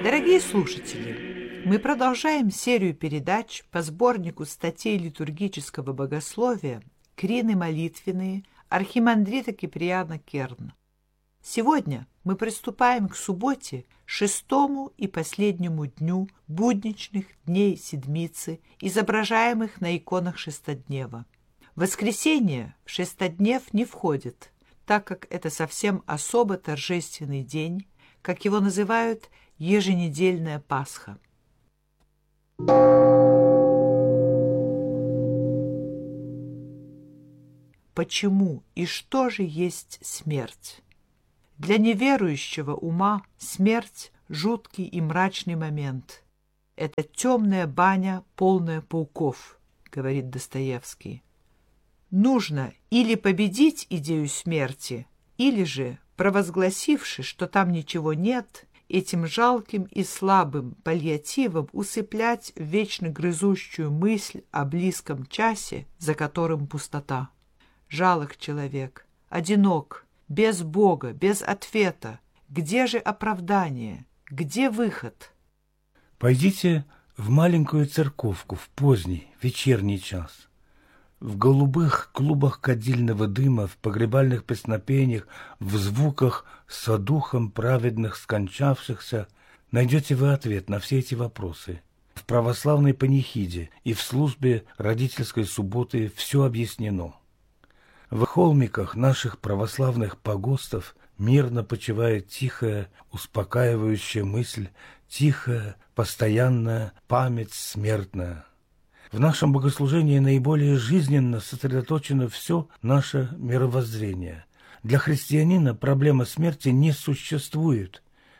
Дорогие слушатели, мы продолжаем серию передач по сборнику статей литургического богословия «Крины молитвенные» архимандрита Киприана Керн. Сегодня мы приступаем к субботе, шестому и последнему дню будничных дней Седмицы, изображаемых на иконах Шестоднева. Воскресенье в Шестоднев не входит, так как это совсем особо торжественный день, как его называют еженедельная Пасха. Почему и что же есть смерть? Для неверующего ума смерть – жуткий и мрачный момент. Это темная баня, полная пауков, говорит Достоевский. Нужно или победить идею смерти, или же, провозгласивши, что там ничего нет, этим жалким и слабым паллиативом усыплять вечно грызущую мысль о близком часе, за которым пустота. Жалок человек, одинок, без Бога, без ответа. Где же оправдание? Где выход? Пойдите в маленькую церковку в поздний вечерний час. В голубых клубах кадильного дыма, в погребальных песнопениях, в звуках со духом праведных скончавшихся найдете вы ответ на все эти вопросы. В православной панихиде и в службе родительской субботы все объяснено. В холмиках наших православных погостов мирно почивает тихая, успокаивающая мысль, тихая, постоянная память смертная. В нашем богослужении наиболее жизненно сосредоточено все наше мировоззрение. Для христианина проблема смерти не существует.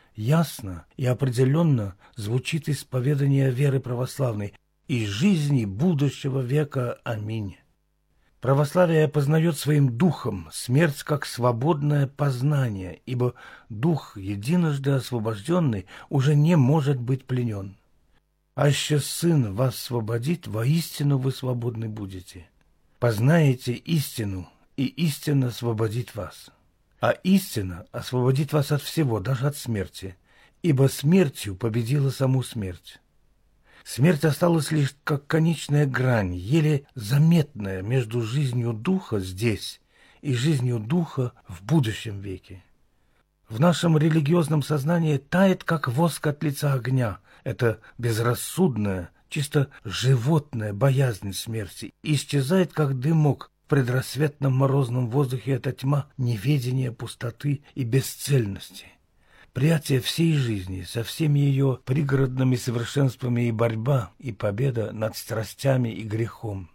Ясно и определенно звучит исповедание веры православной и жизни будущего века. Аминь. Православие познает своим духом смерть как свободное познание, ибо дух, единожды освобожденный, уже не может быть пленен. Аще Сын вас освободит, воистину вы свободны будете. Познаете истину, и истина освободит вас. А истина освободит вас от всего, даже от смерти, ибо смертью победила саму смерть. Смерть осталась лишь как конечная грань, еле заметная между жизнью духа здесь и жизнью духа в будущем веке. В нашем религиозном сознании тает, как воск от лица огня, эта безрассудная, чисто животная боязнь смерти, и исчезает, как дымок в предрассветном морозном воздухе, эта тьма неведения, пустоты и бесцельности. Приятие всей жизни со всеми ее пригородными совершенствами и борьба, и победа над страстями и грехом.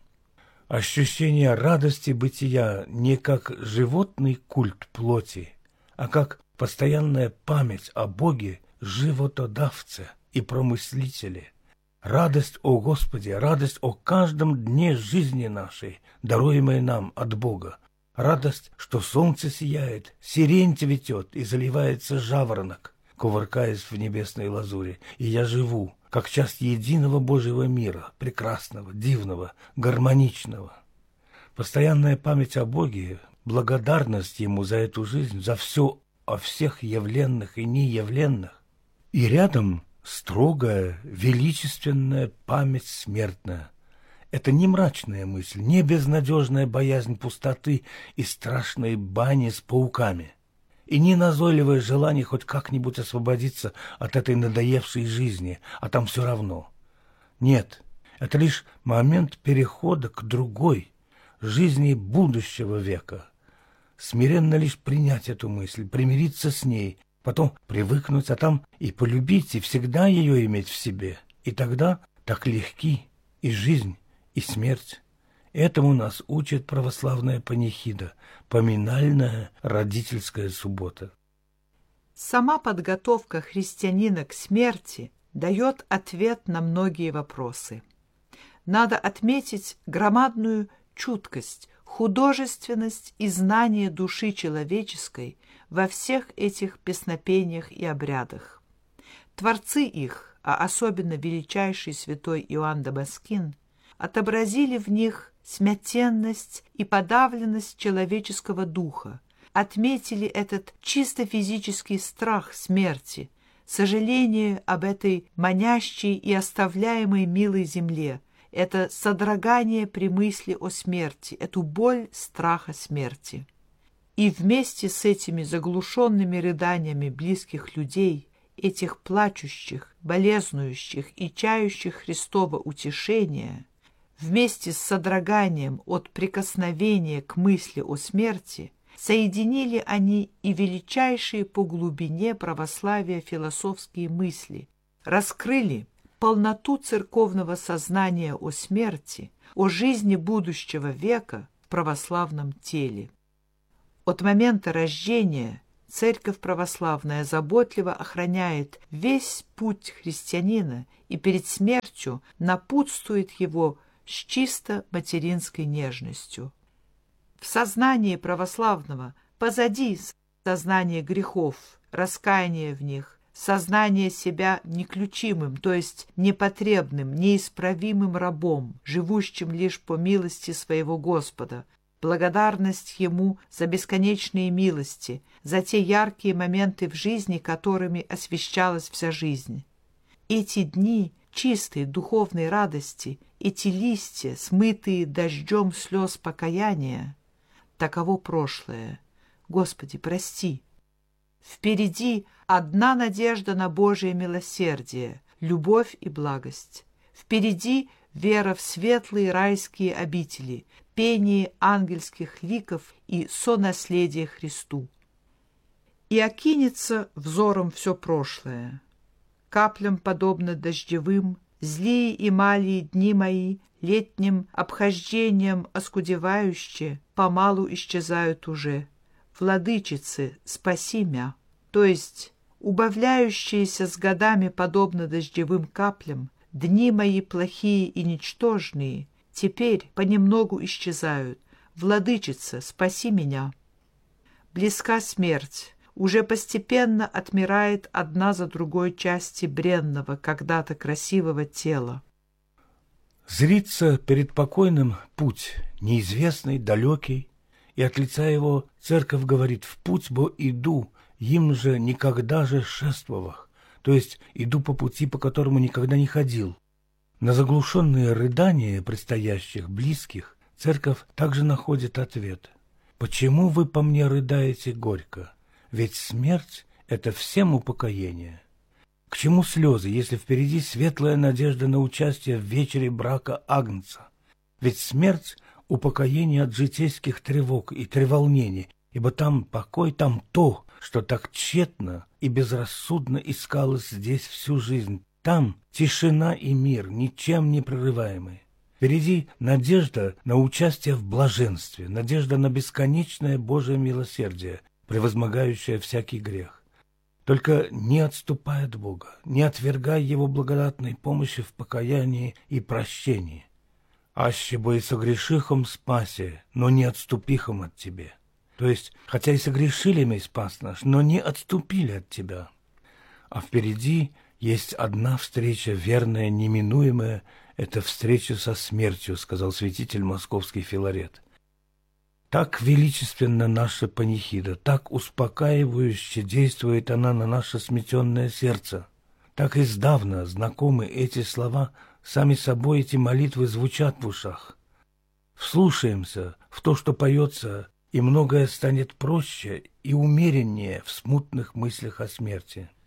Ощущение радости бытия не как животный культ плоти, а как постоянная память о Боге, животодавце и промыслителе. Радость о Господе, радость о каждом дне жизни нашей, даруемой нам от Бога. Радость, что солнце сияет, сирень цветет и заливается жаворонок, кувыркаясь в небесной лазури, и я живу, как часть единого Божьего мира, прекрасного, дивного, гармоничного. Постоянная память о Боге, благодарность Ему за эту жизнь, за все о всех явленных и неявленных, и рядом строгая, величественная память смертная. Это не мрачная мысль, не безнадежная боязнь пустоты и страшной бани с пауками, и не назойливое желание хоть как-нибудь освободиться от этой надоевшей жизни, а там все равно. Нет, это лишь момент перехода к другой, жизни будущего века. Смиренно лишь принять эту мысль, примириться с ней, потом привыкнуть, а там и полюбить, и всегда ее иметь в себе. И тогда так легки и жизнь, и смерть. Этому нас учит православная панихида, поминальная родительская суббота. Сама подготовка христианина к смерти дает ответ на многие вопросы. Надо отметить громадную чуткость, художественность и знание души человеческой во всех этих песнопениях и обрядах. Творцы их, а особенно величайший святой Иоанн Дамаскин, отобразили в них смятенность и подавленность человеческого духа, отметили этот чисто физический страх смерти, сожаление об этой манящей и оставляемой милой земле, это содрогание при мысли о смерти, эту боль страха смерти. И вместе с этими заглушенными рыданиями близких людей, этих плачущих, болезнующих и чающих Христова утешения, вместе с содроганием от прикосновения к мысли о смерти, соединили они и величайшие по глубине православия философские мысли, раскрыли полноту церковного сознания о смерти, о жизни будущего века в православном теле. От момента рождения Церковь православная заботливо охраняет весь путь христианина и перед смертью напутствует его с чисто материнской нежностью. В сознании православного позади сознание грехов, раскаяние в них, сознание себя неключимым, то есть непотребным, неисправимым рабом, живущим лишь по милости своего Господа, благодарность Ему за бесконечные милости, за те яркие моменты в жизни, которыми освещалась вся жизнь. Эти дни чистой духовной радости, эти листья, смытые дождем слез покаяния, таково прошлое. Господи, прости. Впереди одна надежда на Божие милосердие, любовь и благость. Впереди вера в светлые райские обители, пение ангельских ликов и сонаследие Христу. И окинется взором все прошлое. Каплям, подобно дождевым, злые и малые дни мои, летним обхождением оскудевающие, помалу исчезают уже. Владычице, спаси мя, то есть убавляющиеся с годами, подобно дождевым каплям, дни мои плохие и ничтожные, теперь понемногу исчезают. Владычица, спаси меня. Близка смерть, уже постепенно отмирает одна за другой части бренного, когда-то красивого тела. Зрится перед покойным путь, неизвестный, далекий, и от лица его церковь говорит: «В путь бо иду, им же никогда же шествовах», то есть иду по пути, по которому никогда не ходил. На заглушенные рыдания предстоящих близких церковь также находит ответ: «Почему вы по мне рыдаете горько? Ведь смерть — это всем упокоение. К чему слезы, если впереди светлая надежда на участие в вечере брака Агнца? Ведь смерть — упокоение от житейских тревог и треволнений, ибо там покой, там то, что так тщетно и безрассудно искалось здесь всю жизнь. Там тишина и мир, ничем не прерываемые. Впереди надежда на участие в блаженстве, надежда на бесконечное Божие милосердие, превозмогающее всякий грех. Только не отступай от Бога, не отвергай Его благодатной помощи в покаянии и прощении. Аще бо и согрешихом спасе, но не отступихом от Тебе. То есть, хотя и согрешили мы спас наш, но не отступили от Тебя. А впереди есть одна встреча, верная, неминуемая, это встреча со смертью, сказал святитель московский Филарет. Так величественно наша панихида, так успокаивающе действует она на наше сметенное сердце. Так издавна знакомы эти слова, сами собой эти молитвы звучат в ушах. Вслушаемся в то, что поется, и многое станет проще и умереннее в смутных мыслях о смерти.